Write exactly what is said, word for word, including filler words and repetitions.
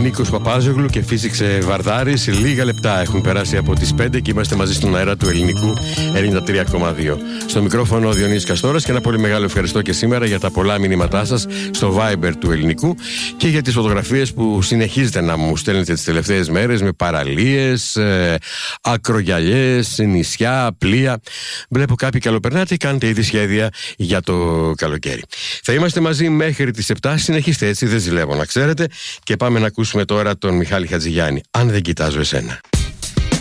Νίκος Παπάζογλου και Φύσηξε Βαρδάρης. Λίγα λεπτά έχουν περάσει από τις πέντε και είμαστε μαζί στον αέρα του Ελληνικού ενενήντα τρία κόμμα δύο. Στο μικρόφωνο ο Διονύσης Καστόρας και ένα πολύ μεγάλο ευχαριστώ και σήμερα για τα πολλά μηνύματά σας στο Viber του Ελληνικού και για τις φωτογραφίες που συνεχίζετε να μου στέλνετε τις τελευταίες μέρες με παραλίες, ε, ακρογιαλιές, νησιά, πλοία. Βλέπω κάποιοι καλοπερνάτε, κάνετε ήδη σχέδια για το καλοκαίρι. Θα είμαστε μαζί μέχρι τις επτά. Συνεχίστε έτσι, δεν ζηλεύω να ξέρετε. Και πάμε να ακούσουμε τώρα τον Μιχάλη Χατζηγιάννη. Αν δεν κοιτάζω εσένα.